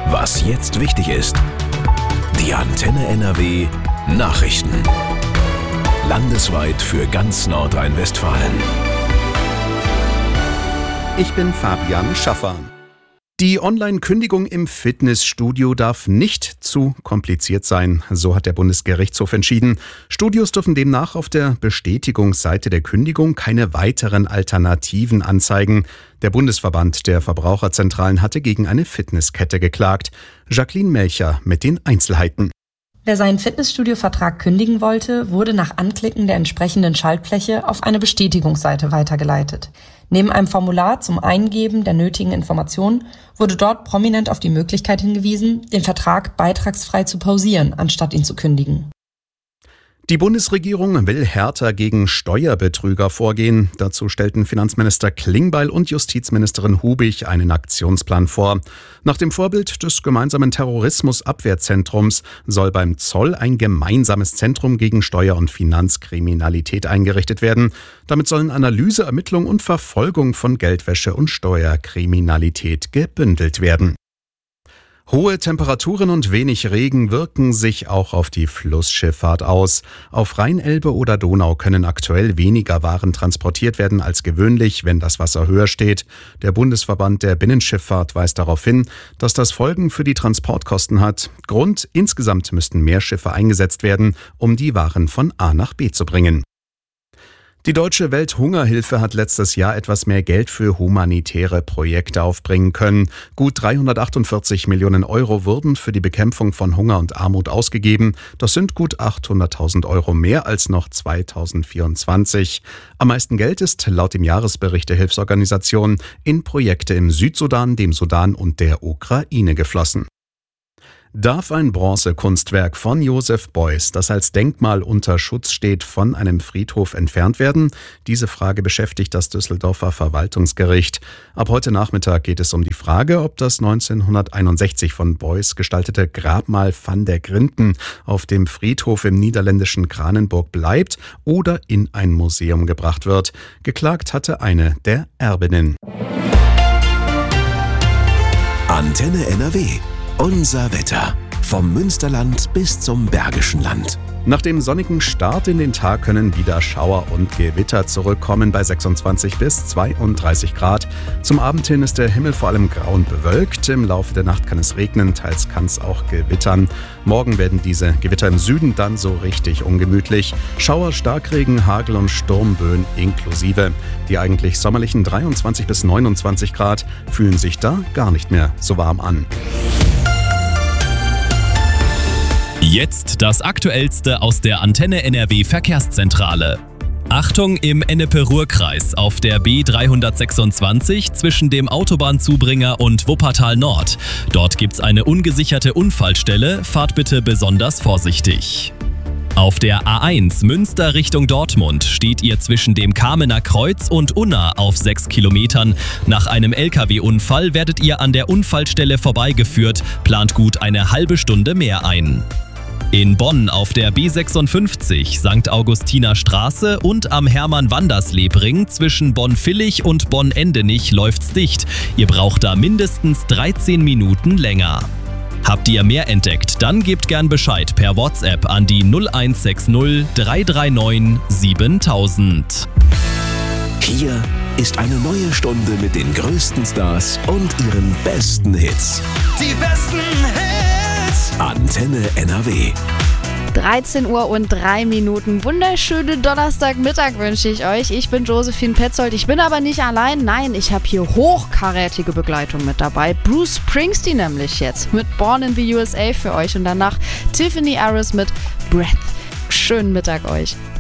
Was jetzt wichtig ist. Die Antenne NRW Nachrichten. Landesweit für ganz Nordrhein-Westfalen. Ich bin Fabian Schaffer. Die Online-Kündigung im Fitnessstudio darf nicht zu kompliziert sein, so hat der Bundesgerichtshof entschieden. Studios dürfen demnach auf der Bestätigungsseite der Kündigung keine weiteren Alternativen anzeigen. Der Bundesverband der Verbraucherzentralen hatte gegen eine Fitnesskette geklagt. Jacqueline Melcher mit den Einzelheiten. Wer seinen Fitnessstudio-Vertrag kündigen wollte, wurde nach Anklicken der entsprechenden Schaltfläche auf eine Bestätigungsseite weitergeleitet. Neben einem Formular zum Eingeben der nötigen Informationen wurde dort prominent auf die Möglichkeit hingewiesen, den Vertrag beitragsfrei zu pausieren, anstatt ihn zu kündigen. Die Bundesregierung will härter gegen Steuerbetrüger vorgehen. Dazu stellten Finanzminister Klingbeil und Justizministerin Hubig einen Aktionsplan vor. Nach dem Vorbild des gemeinsamen Terrorismusabwehrzentrums soll beim Zoll ein gemeinsames Zentrum gegen Steuer- und Finanzkriminalität eingerichtet werden. Damit sollen Analyse, Ermittlung und Verfolgung von Geldwäsche und Steuerkriminalität gebündelt werden. Hohe Temperaturen und wenig Regen wirken sich auch auf die Flussschifffahrt aus. Auf Rhein, Elbe oder Donau können aktuell weniger Waren transportiert werden als gewöhnlich, wenn das Wasser höher steht. Der Bundesverband der Binnenschifffahrt weist darauf hin, dass das Folgen für die Transportkosten hat. Grund: insgesamt müssten mehr Schiffe eingesetzt werden, um die Waren von A nach B zu bringen. Die Deutsche Welthungerhilfe hat letztes Jahr etwas mehr Geld für humanitäre Projekte aufbringen können. Gut 348 Millionen Euro wurden für die Bekämpfung von Hunger und Armut ausgegeben. Das sind gut 800.000 Euro mehr als noch 2024. Am meisten Geld ist laut dem Jahresbericht der Hilfsorganisation in Projekte im Südsudan, dem Sudan und der Ukraine geflossen. Darf ein Bronzekunstwerk von Joseph Beuys, das als Denkmal unter Schutz steht, von einem Friedhof entfernt werden? Diese Frage beschäftigt das Düsseldorfer Verwaltungsgericht. Ab heute Nachmittag geht es um die Frage, ob das 1961 von Beuys gestaltete Grabmal van der Grinden auf dem Friedhof im niederländischen Kranenburg bleibt oder in ein Museum gebracht wird. Geklagt hatte eine der Erbinnen. Antenne NRW. Unser Wetter. Vom Münsterland bis zum Bergischen Land. Nach dem sonnigen Start in den Tag können wieder Schauer und Gewitter zurückkommen bei 26 bis 32 Grad. Zum Abend hin ist der Himmel vor allem grau und bewölkt. Im Laufe der Nacht kann es regnen, teils kann es auch gewittern. Morgen werden diese Gewitter im Süden dann so richtig ungemütlich. Schauer, Starkregen, Hagel und Sturmböen inklusive. Die eigentlich sommerlichen 23 bis 29 Grad fühlen sich da gar nicht mehr so warm an. Jetzt das Aktuellste aus der Antenne NRW Verkehrszentrale. Achtung im Ennepe-Ruhr-Kreis auf der B326 zwischen dem Autobahnzubringer und Wuppertal Nord. Dort gibt's eine ungesicherte Unfallstelle, fahrt bitte besonders vorsichtig. Auf der A1 Münster Richtung Dortmund steht ihr zwischen dem Kamener Kreuz und Unna auf 6 Kilometern. Nach einem LKW-Unfall werdet ihr an der Unfallstelle vorbeigeführt, plant gut eine halbe Stunde mehr ein. In Bonn auf der B56 St. Augustiner Straße und am Hermann-Wanders-Lebring zwischen Bonn-Villig und Bonn-Endenich läuft's dicht. Ihr braucht da mindestens 13 Minuten länger. Habt ihr mehr entdeckt, dann gebt gern Bescheid per WhatsApp an die 0160 339 7000. Hier ist eine neue Stunde mit den größten Stars und ihren besten Hits. Die besten Hits! Antenne NRW. 13 Uhr und 3 Minuten. Wunderschönen Donnerstagmittag wünsche ich euch. Ich bin Josephine Petzold. Ich bin aber nicht allein. Nein, ich habe hier hochkarätige Begleitung mit dabei. Bruce Springsteen nämlich jetzt mit Born in the USA für euch und danach Tiffany Harris mit Breath. Schönen Mittag euch.